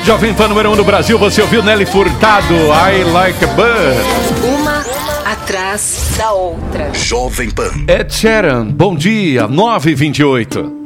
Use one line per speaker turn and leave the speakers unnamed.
Jovem Pan número 1 do Brasil, você ouviu Nelly Furtado, I Like a Bird.
Uma atrás da outra.
Jovem Pan.
Ed Sheeran, bom dia, 9h28.